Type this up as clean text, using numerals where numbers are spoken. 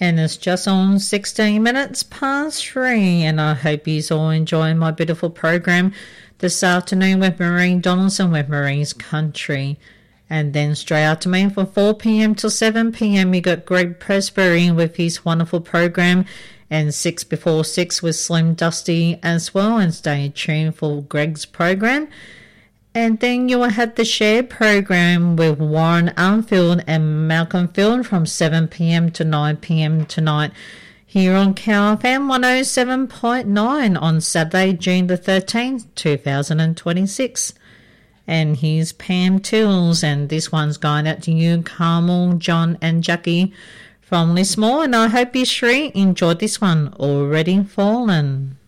And it's just on 16 minutes past 3, and I hope you're all enjoying my beautiful program this afternoon with Maureen Donaldson with Maureen's Country. And then straight after me from 4 p.m. till 7 p.m. you got Greg Presbury with his wonderful program, and 6 before 6 with Slim Dusty as well, and stay tuned for Greg's program. And then you will have the Share program with Warren Armfield and Malcolm Field from 7 p.m. to 9 p.m. tonight here on KFM 107.9 on Saturday, June the 13th, 2026. And here's Pam Tills, and this one's going out to you, Carmel, John and Jackie from Lismore, and I hope you enjoyed this one, Already Fallen.